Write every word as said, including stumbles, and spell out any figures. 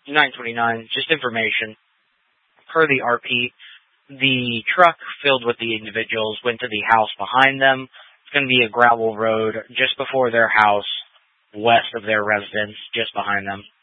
nine twenty-nine, just information. Per the R P, the truck filled with the individuals went to the house behind them. It's going to be a gravel road just before their house, west of their residence, just behind them.